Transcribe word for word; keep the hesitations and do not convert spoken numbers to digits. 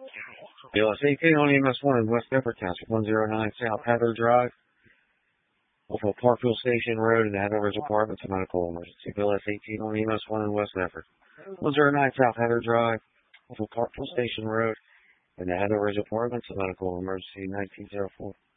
B L S eighteen on E M S one in West Effort Township, one oh nine South Heather Drive, off of Parkville Station Road in the Heather's Apartments, a medical emergency. B L S eighteen on E M S one in West Effort, one oh nine South Heather Drive, off of Parkville Station Road in the Heather's Apartments, a medical emergency, nineteen oh four.